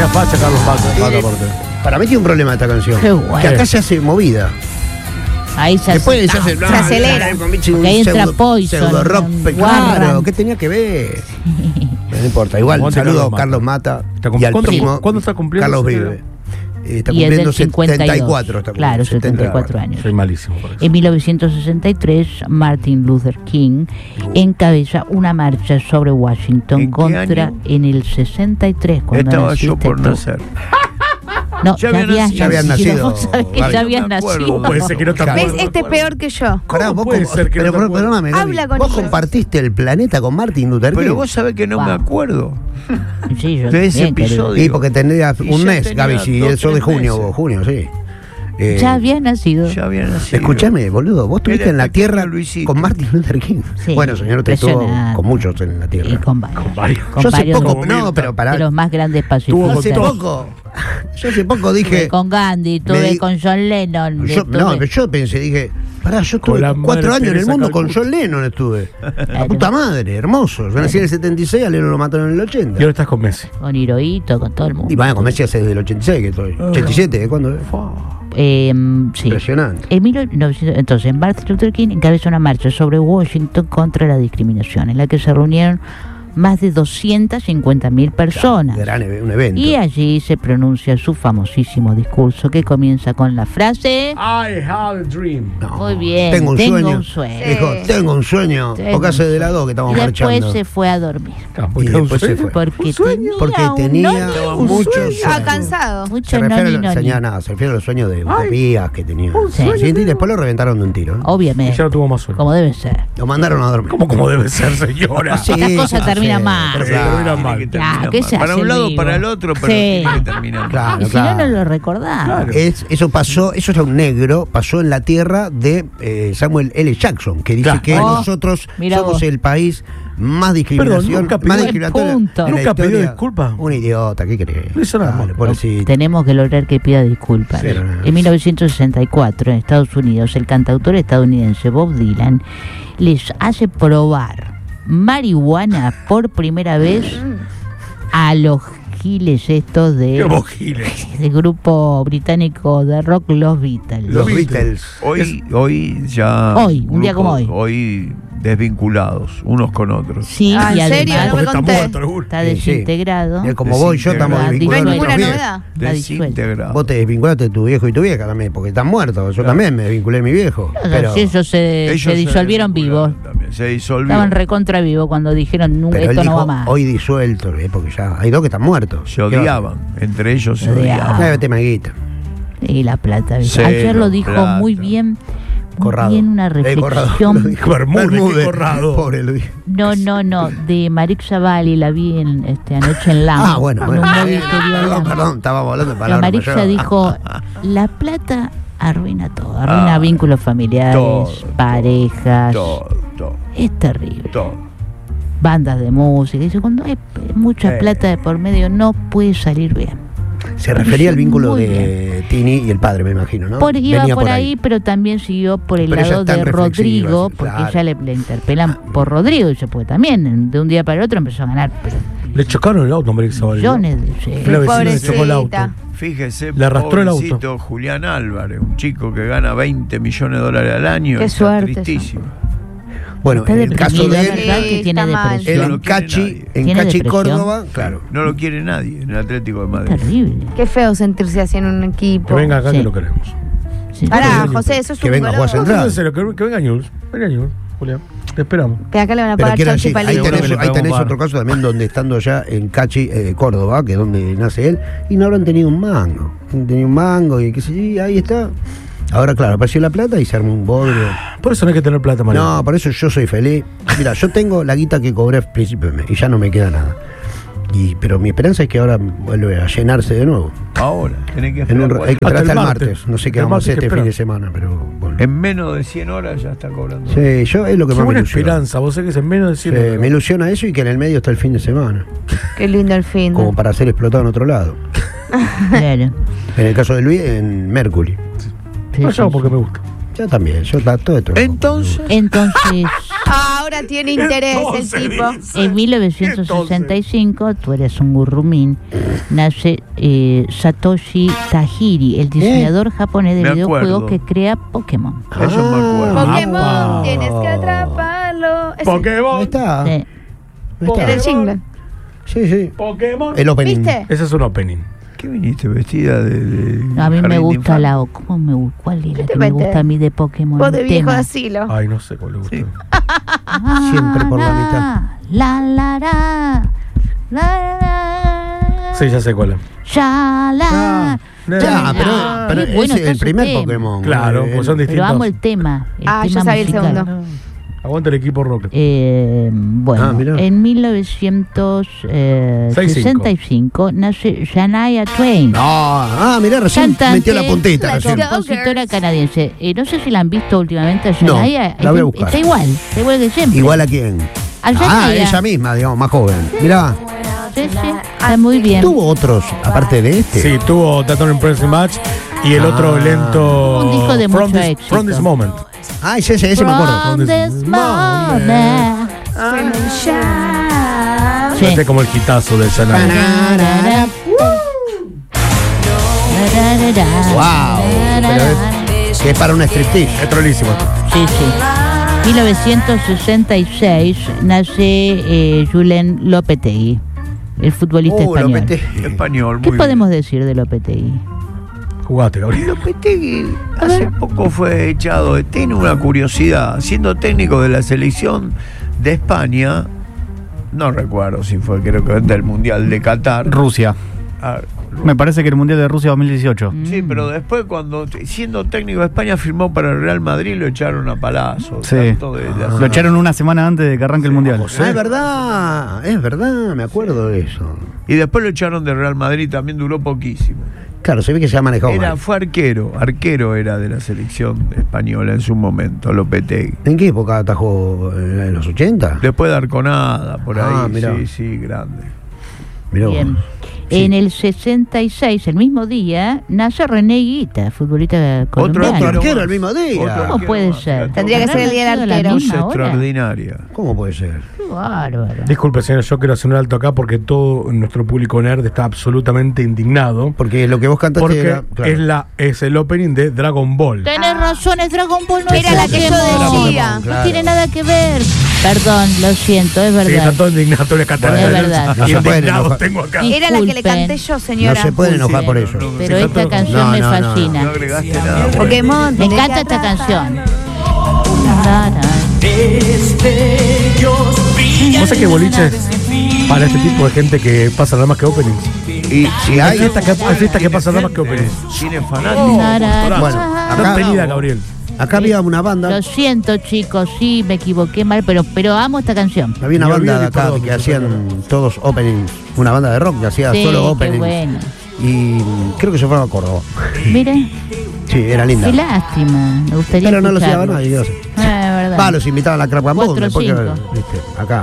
Buena facha, Carlos Mata, aparte. Para mí tiene un problema esta canción. Qué bueno. Que acá se hace movida. Ahí se Después se hace. hace. se acelera. Porque ahí entra Poison, Pseudo rock. Warrant. Claro, ¿qué tenía que ver? No importa. Igual, Aguante saludo a Carlos Carlos Mata y al ¿Cuándo- primo. ¿Cuándo está cumpliendo? Carlos ese Vive. Está Y es cumpliendo del 52. 74. Está Claro, cumpliendo 74 años. Soy malísimo por eso. En 1963, Martin Luther King encabeza una marcha sobre Washington ¿En qué contra año? en el 63, cuando Estaba yo naciste por tú. nacer. No, Ya ya había habías nacido. nacido. Vos sabés que Gaby. ya No habías me acuerdo. nacido. Puede ser que no te Claro. ¿Ves? acuerdes. Este es peor que yo. Pará, vos puede ser que no te acuerdes? perdóname, Gaby. Habla con Vos ellos. compartiste el planeta con Martin Luther King. Pero vos sabés que no me Wow. acuerdo Sí, yo de ese también, querido. episodio. Sí, porque tenía Y un ya mes, tenía Gaby, si 2, eso de 3 junio, meses. vos, junio, sí. Ya habías nacido. Ya había nacido. Escúchame, boludo, vos estuviste Era en la el pequeño tierra Luisito. con Martin Luther King. Sí, Bueno, señor, usted estuvo impresionante. con muchos en la Y tierra. con varios. Con varios. Con Yo hace varios poco, de- no, pero pará. de los más grandes Tuvo pacifistas. Yo hace con poco Estuve dije. con Gandhi, me estuve di- con John Lennon. Yo, estuve- no, pero yo pensé, dije, pará, yo Con estuve la 4 madre años en el Teresa mundo con Calcuta. John Lennon estuve. La Claro. puta madre, hermoso. Yo nací en el 76, a Lennon lo mataron en el 80. Y ahora estás con Messi. Con Hirohito, con todo el mundo. Y vaya, con Messi hace desde el 86 que estoy. 87, ¿de cuándo? Sí. Impresionante. En 1900, entonces, Martin Luther King encabezó una marcha sobre Washington contra la discriminación, en la que se reunieron más de 250.000 personas. Un evento. Y allí se pronuncia su famosísimo discurso que comienza con la frase: I have a dream. No, Muy bien, Tengo un tengo sueño. un sueño. Dijo, tengo un sueño. Tengo Porque hace un de las 2 que y estamos después marchando. se fue a dormir. Y después se fue. Porque Porque tenía muchos sueños. Estaba cansado. mucho Se refiere, noni, noni. se refiere a los sueños de utopías que tenía. Sí. Sí, y después lo reventaron de un tiro. ¿no? Y Obviamente, ya no tuvo más sueño. como debe ser. Lo mandaron a dormir. ¿Cómo debe ser, señora? Sí, Estas cosas sí, terminan sí, mal. pero Sí, claro, terminan mal. Tiene que Claro, terminar ¿qué mal. se Para hace un lado o vivo? para el otro, pero Sí. tiene que terminar mal. Claro, Y si claro. no, no lo recordaba. Claro. Eso pasó, eso es un negro, pasó en la tierra de Samuel L. Jackson, que dice Claro. que Oh, nosotros mira somos vos. el país más discriminación, nunca pidió- más discriminatorio punto. en la ¿Nunca pidió historia. disculpas? Un idiota, ¿qué crees? No hizo nada malo. Pobrecito. Tenemos que lograr que pida disculpas. Sí, no. En 1964, en Estados Unidos, el cantautor estadounidense Bob Dylan les hace probar marihuana por primera vez a los giles estos Qué de bojiles. del grupo británico de rock Los Beatles. Los Beatles. Hoy ya. Hoy, un día como hoy. Hoy desvinculados, unos con otros. Sí, Ah, y ¿en serio? además No me Porque está conté. muerto alguno. está Sí, sí. desintegrado. Como vos y yo estamos Desintegrado. No hay desvinculados de ninguna nuestros viejos. novedad. Está disuelto. Desintegrado. Vos te desvinculaste de tu viejo y tu vieja también, porque están muertos. Yo también me desvinculé de mi viejo. Pero, Sí, ellos se disolvieron vivos. También. Se disolvió. Estaban recontra vivos cuando dijeron pero él esto no dijo, va más. hoy disuelto, porque ya hay dos que están muertos. Se odiaban. Entre ellos se Se odiaban. odiaban. Vete, Maguita. Y la plata. Sí, Ayer lo la dijo plata. muy bien. Muy Corrado. bien una Corrado, reflexión. lo dijo. Bermúdez, qué corrado. Pobre Luis. No, de Marixa Valli, la vi anoche en Lama. Ah, bueno, en bueno. un móvil que dio Perdón, Lama. perdón, estábamos hablando de Que palabras. Marixa mayores. dijo, la plata arruina todo, arruina vínculos familiares, todo, parejas. Todo. Es terrible. Todo. Bandas de música. Dice, cuando hay mucha plata de por medio no puede salir bien. Se refería al vínculo Muy de Tini y el padre, me imagino, ¿no? Iba Venía por ahí, pero también siguió por el Pero ella lado es tan de reflexiva, Rodrigo, sí, porque claro. ella le interpelan por Rodrigo, dice, porque también de un día para el otro empezó a ganar Le chocaron el auto, Marixa Valli. millones de sí. La vecina le chocó el auto. Pobrecita. Fíjese, Le arrastró el auto. pobrecito Julián Álvarez, un chico que gana 20 millones de dólares al año. Qué está suerte tristísimo. Bueno, Está en el caso deprimido, de es él, verdad que Sí, tiene está mal. depresión. No en lo quiere Cachi, nadie. en ¿Tiene Cachi depresión? Córdoba, claro. No lo quiere nadie en el Atlético de Madrid. Terrible. Qué feo sentirse así en un equipo. Que venga acá Sí. que lo queremos. Sí. Pará, Bueno, José, eso es que un venga a jugar color. central. En serio, que venga News. Venga News, Julián. Te esperamos. Que acá le van a Pero pagar quiero chanchi decir, ahí palito. Seguro que tenés, le ahí pegamos tenés un par. otro caso también donde estando ya en Cachi, Córdoba, que es donde nace él, y no habrán tenido un mango. No tenía un mango y qué sé yo, y ahí está. Ahora, claro, apareció la plata y se armó un bodrio. Por eso no hay que tener plata, María. No, por eso yo soy feliz. Mira, yo tengo la guita que cobré al principio de mes y ya no me queda nada. Pero mi esperanza es que ahora vuelve a llenarse de nuevo. Ahora, tenés que En esperar. hay que esperar hasta el martes. No sé qué El vamos a martes hacer que este fin de espera. semana, pero bueno. En menos de 100 horas ya está cobrando. Sí, yo es lo que Qué más me buena ilusiona. esperanza. Vos sabés que es en menos de 100 Sí, horas. me ilusiona eso y que en el medio está el fin de semana. Qué lindo el fin. Como para ser explotado en otro lado. Claro. En el caso de Luis, en Mercury. Sí, No, sí, yo sí. porque me gusta. Yo también, yo todo esto. Entonces, Entonces, Ahora ahora tiene interés Entonces, el tipo. dice. En 1965, tú eres un gurrumín, nace Satoshi Tajiri, el diseñador japonés de Me videojuegos acuerdo. que crea Pokémon. Eso me acuerdo. Pokémon, Apa. tienes que atraparlo. Ese. Ahí Pokémon. está. Sí. Ahí está. Era el jingle. Sí, sí. Pokémon. El opening. ¿Viste? Ese es un opening. ¿Qué viniste vestida de A mí me jardín gusta de la... ¿Cómo me gusta? ¿Cuál es ¿Qué la te que me metes? gusta a mí de Pokémon? Vos de El viejo de tema. asilo. Ay, no sé cuál le gusta. Sí. Siempre por la mitad. La, la, la. Sí, ya sé cuál es. Ya, la. Ya, pero Qué bueno ese es está el ese primer tema. Pokémon. Claro, pues son Pero amo el distintos. tema. El Ah, tema yo sabía el musical. segundo. Aguanta el equipo Rocket. Bueno, Ah, mirá. en 1965 nace Shania Twain. No, mirá, recién Cantante, metió la puntita. Let's Recién. go. Compositora canadiense. No sé si la han visto últimamente a No, Shania. la voy a buscar. Está igual que siempre. ¿Igual a quién? A Ah, Shania. ella misma, digamos, más joven. Mirá, Sí, está muy bien. ¿tuvo otros aparte de este? Sí, tuvo Tattoo Impressive Match y el otro lento. Un disco de From mucho this, éxito. From this moment. Ah, ese me acuerdo. From this moment. Sí. Este es como el hitazo de Shania. Wow, pero que es para una striptease. Es trolísimo. Sí, sí. 1966 nace Julen Lopetegui, el futbolista español. Lopetegui. Español, ¿Qué muy podemos decir de Lopetegui? Jugaste, Gabriel. Lopetegui hace poco fue echado. Tiene una curiosidad. Siendo técnico de la selección de España, no recuerdo si fue, creo que del Mundial de Qatar. Rusia. Ah, Me parece que el Mundial de Rusia 2018. sí, pero después cuando siendo técnico de España firmó para el Real Madrid lo echaron a palazo. Sí. Tanto de Lo echaron una semana antes de que arranque el Mundial. Ah, es verdad, me acuerdo de eso. Y después lo echaron de Real Madrid, también duró poquísimo. Claro, se ve que se ha manejado mal. Fue arquero era de la selección española en su momento, Lopetegui. ¿En qué época atajó? ¿En los 80? Después de Arconada, por Ah, ahí, mirá. sí, grande. Mirá vos. Bien. Sí. En el 66, el mismo día, nace René Guita, futbolista colombiano. Otro arquero el mismo día. Otro ¿Cómo arquero puede más, ser? Tendría que ser el día del ¿Habrá nacido a la arquero. misma Cosa hora? extraordinaria. ¿Cómo puede ser? Qué bárbaro. Disculpe, señor, yo quiero hacer un alto acá porque todo nuestro público nerd está absolutamente indignado. Porque lo que vos cantaste Porque era. Claro. es el opening de Dragon Ball. Tenés razón, es Dragon Ball. No Era es la que yo Pokémon. decía. Claro. No tiene nada que ver. Perdón, lo siento, es Sí, verdad. están todos indignados, todos los catalanes. Es verdad. No se pueden Indignados enojar. tengo acá. Y- Era la que le Disculpen. canté yo, señora. No se pueden enojar por eso. Pero Sí, esta todo- canción No, me no, no, fascina. No agregaste nada. Pokémon. Me tenés encanta que esta atrapar. canción. Na, na. ¿Vos sabés que boliche para este tipo de gente que pasa nada más que openings? Y si Hay hay. fiestas que pasan nada más que openings. Tiene fanáticos. Na, na, na. Bueno, No acá, tenida, Gabriel. acá había una banda. Lo siento, chicos, sí, me equivoqué mal, pero amo esta canción. Había una Me banda olvido de de acá todo, que hacían todos openings. Una banda de rock que hacía Sí, solo qué openings. bueno. Y creo que se fueron a Córdoba. Mire, Sí, era linda. qué lástima. Me gustaría Pero no los llevaba escucharlos. nadie, Dios. Verdad. Va, los invitaban a la Crap Boom, 4 o después que, 5. viste, acá,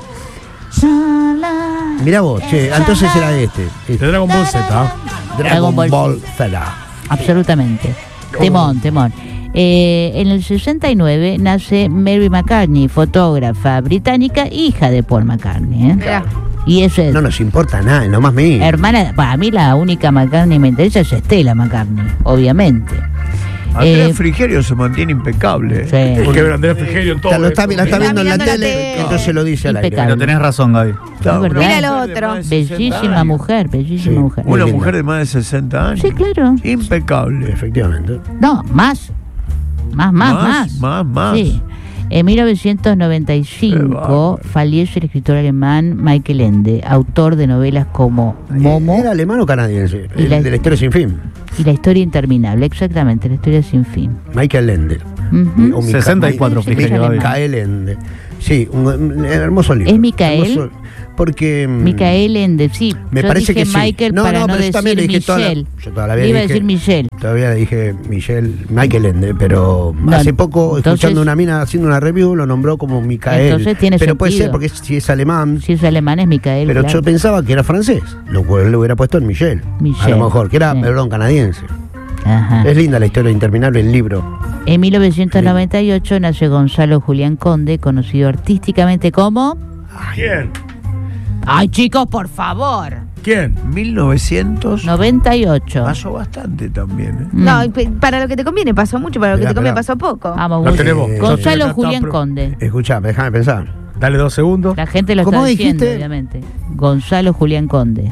Mirá vos, che, entonces era este. De Dragon Ball Z. Dragon Ball Ball Z. Absolutamente. Temón, temón. En el 69 nace Mary McCartney, fotógrafa británica, hija de Paul McCartney. Mirá. Y es No nos importa nada, nomás mí. hermana, para mí la única McCartney que me interesa es Stella McCartney, obviamente. Andrés Frigerio se mantiene impecable. Sí. Porque ver a Andrés Frigerio en todo. La está viendo en la mirando la tele, tele. entonces lo dice al aire. Impecable. Pero tenés razón, Gaby. Está Es verdad. una Mira el mujer de otro. más de 60 Bellísima años. mujer, bellísima Sí. mujer. Muy Una linda. mujer de más de 60 años. Sí, claro. Impecable. Efectivamente. No, más. Más. Más. Sí. En Qué 1995 bárbaro. fallece el escritor alemán Michael Ende, autor de novelas como Momo ¿Era alemán o canadiense? Y El la- de la historia sin fin. y La historia interminable. Exactamente, La historia sin fin. Michael Ende. Ujú. O 64 Frigerio, Gaby. Michael Ende. Sí, un hermoso libro. ¿Es Micael? Hermoso, porque. Michael Ende, sí. Me yo parece dije que sí. Michael No, para no, no, pero yo también decir le dije toda la- Michelle. yo toda la vida Le iba a dije- decir Michelle. Todavía le dije Michael Ende, pero No, hace poco, entonces- escuchando una mina haciendo una review, lo nombró como Micael. Entonces tiene pero puede sentido. ser porque si es alemán. Si es alemán es Micael. Pero claro. yo pensaba que era francés, lo cual le hubiera puesto en Michel. A Michel, lo mejor, que era, sí. perdón, canadiense. Ajá. Es linda la historia interminable, el libro. En 1998 nace Gonzalo Julián Conde, conocido artísticamente como... ¿Quién? ¡Ay, chicos, por favor! ¿Quién? 1900. 98. Pasó bastante también, ¿eh? Mm. No, para lo que te conviene pasó mucho, para lo que Mirá, te conviene mirá. pasó poco. Vamos, Lo Gus. tenemos. Gonzalo Está Julián pro- Conde. Escuchame, déjame pensar. Dale 2 segundos. La gente lo ¿Cómo está diciendo, dijiste? obviamente. Gonzalo Julián Conde.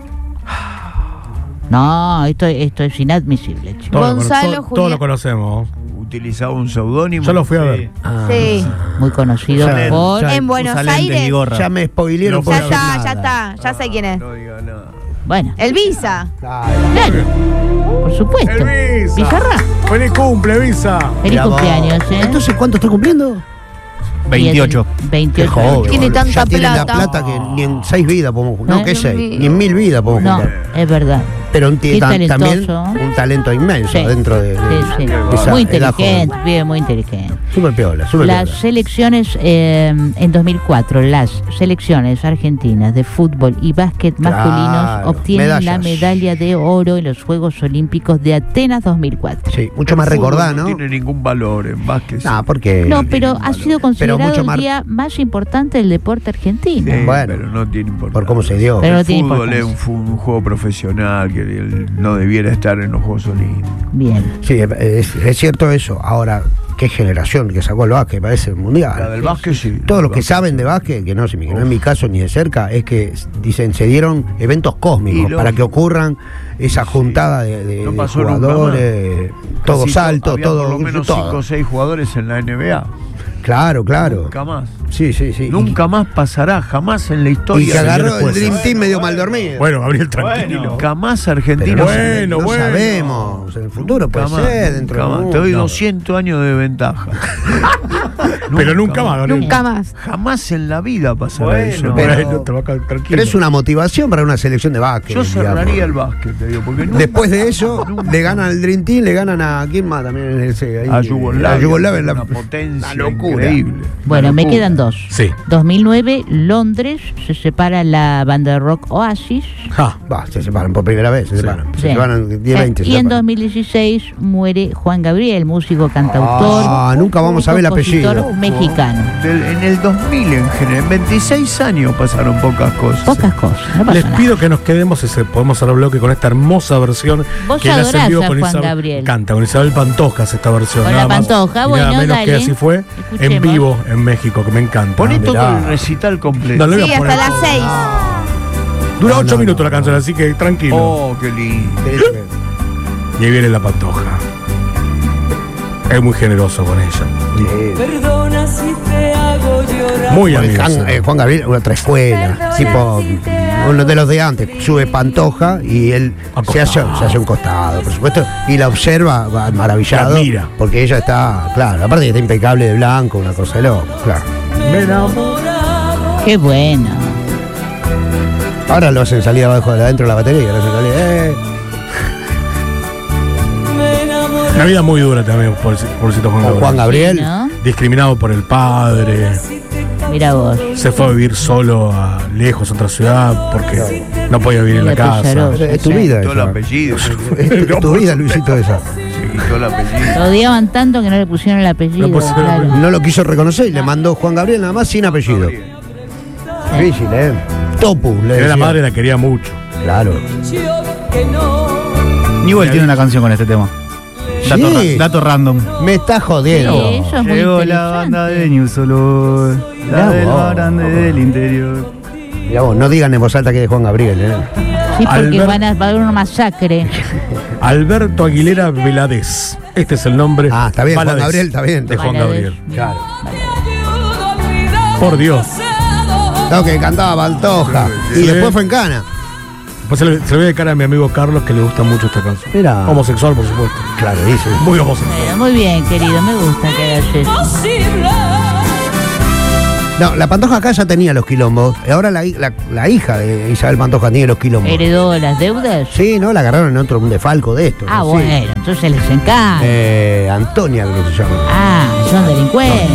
No, esto es inadmisible, chicos. Todos Gonzalo todos Julián. lo conocemos. Utilizaba un seudónimo. Yo lo fui a ver. Ah, Sí. Muy conocido Ya, por... ya. En Buenos Usa lentes y Aires. gorra. Ya me spoilearon. Lo por Ya fui a decir ver. está, ya nada. está. Ya sé quién es. No diga nada. Bueno, El Visa. Claro. claro, por supuesto. ¡El Visa! Vizcarra. ¡Feliz cumple, Visa! Feliz Mirá vos. cumpleaños, ¿eh? Entonces, ¿cuánto está cumpliendo? 28. 28. Qué joven. Tiene boludo. tanta Ya tiene la plata. plata que ni en 6 vidas podemos juntar. No, Ay, que Dios 6, mío. ni en 1000 vidas podemos No, juntar. es verdad. Pero Qué también talentoso. un talento inmenso Sí. dentro de Sí, sí. esa Muy edad inteligente, joven. bien, muy inteligente. Súper piola, súper Las piola. selecciones en 2004, las selecciones argentinas de fútbol y básquet Claro, masculinos obtienen la medallas. medalla de oro en los Juegos Olímpicos de Atenas 2004. Sí, mucho más El fútbol recordar, ¿no? No tiene ningún valor en básquet. No, porque... No, pero ha sido considerado mucho el más- día más importante del deporte argentino. Sí, Bueno, pero no tiene importancia. por cómo se dio. Pero no El tiene fútbol es importancia. un juego profesional que no debiera estar en los Juegos Olímpicos. Bien. Sí, es cierto eso. Ahora, qué generación que sacó el básquet, parece el La mundial. del básquet sí. Todos los que El saben de básquet, que no es mi caso ni de cerca, es que dicen se dieron eventos cósmicos Y lo- para que ocurran esa juntada de No pasó nunca jugadores, todos Casi saltos, había todo, por lo menos 5 todo. o 6 jugadores en la NBA. Claro, claro. Nunca más. Sí, sí, sí. Nunca más pasará, jamás en la Y historia. que agarró el después. Dream Team medio mal dormido. Bueno, Gabriel, tranquilo. Jamás Pero Argentina. no, Bueno, no bueno. sabemos. En el futuro puede Nunca más, ser, dentro nunca de más. un Te doy mundo. 200 años de ventaja. Pero nunca más, Gabriel. Nunca más. Jamás en la vida pasará Bueno, eso. Bueno, te va a quedar tranquilo. Pero es una motivación para una selección de básquet. Yo cerraría digamos. el básquet, te digo, porque nunca- Después de eso, le ganan al Dream Team, le ganan a quién más también en ese ahí, a Yugoslavia. a Yugoslavia, una la potencia la locura. increíble. Bueno, Una me locura. quedan dos. Sí. 2009, Londres, se separa la banda de rock Oasis. Ja. Va, se separan por primera vez, se Sí. separan. Sí. Se separan 10, 20. se Y en separan. 2016 muere Juan Gabriel, músico, cantautor. Nunca vamos a ver el compositor apellido. mexicano. En el 2000 en general, en 26 años pasaron pocas cosas. Pocas cosas, no pasa Les nada. pido que nos quedemos, podemos cerrar el bloque con esta hermosa versión Vos que él hace en adorás vivo a con Juan Isabel. Gabriel. Canta con Isabel Pantojas esta versión. Con nada la más Pantoja, y bueno, nada menos dale. que así fue en Escuchemos. vivo en México, que me encanta. Poné todo mirá. el recital completo. No, lo voy Sí, a poner hasta las todo. 6. Dura 8 no, minutos no, la canción, así que tranquilo. Oh, qué lindo. Y ahí viene la Pantoja. Es muy generoso con ella. Perdona si te hago llorar. Muy amigos. Juan Gabriel, una otra escuela, Perdona tipo si te uno de los de antes, sube Pantoja y él se hace un costado, por supuesto, y la observa va maravillado. La admira. Porque ella está, claro, aparte que está impecable de blanco, una cosa de loco, claro. Qué bueno. Ahora lo hacen salir abajo de adentro de la batería, lo hacen salir, Una vida muy dura también, pobrecito Juan Con Gabriel. Juan Gabriel. Sí, ¿no? Discriminado por el padre. Mira vos. Se fue a vivir solo lejos a otra ciudad porque no podía vivir en la Mira, casa. Pujaroso. Es tu vida Quitó el esa. apellido. Es tu vida, Luisito, esa. Se quitó el apellido. Lo odiaban tanto que no le pusieron el apellido. No pusieron el claro. apellido. No lo quiso reconocer y le mandó Juan Gabriel nada más sin apellido. Difícil, ¿eh? Topu, le Era la decía. madre, la quería mucho. Claro. Newell tiene una canción con este tema. Dato, Sí. dato random. Me está jodiendo. Sí, eso es muy Llegó la interesante. banda de New Solo, Mirá la del vos. barande del interior. Mirá vos, no digan en voz alta que es de Juan Gabriel, ¿eh? Sí, porque Albert- va a haber una masacre. Alberto Aguilera Veladez. Este es el nombre. Ah, está bien, Juan Valadez, Gabriel, está bien. De Juan Valadez. Gabriel. Claro. Por Dios. No, que cantaba Pantoja. Y Sí. después fue en Cana. Pues se le voy a dedicar a mi amigo Carlos, que le gusta mucho esta canción. Mirá. Homosexual, por supuesto. Claro, dice. Muy homosexual. Bueno, muy bien, querido, me gusta que hagas eso. No, la Pantoja acá ya tenía los quilombos. Y ahora la hija de Isabel Pantoja tiene los quilombos. ¿Heredó las deudas? Sí, ¿no? La agarraron en otro, un defalco de esto. Ah, ¿no? Sí. bueno, entonces les encanta. Antonia, creo que se llama. Ah, son delincuentes.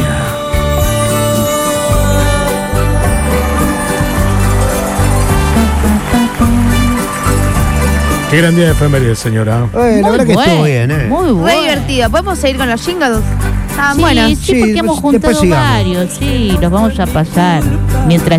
Qué gran día de efemérides, señora. La verdad que estuvo bien, Muy Re bueno. divertido. ¿Podemos seguir con los jingles? Ah, Sí, bueno. sí, Sí, porque hemos después juntado sigamos. varios, sí, los vamos a pasar. Mientras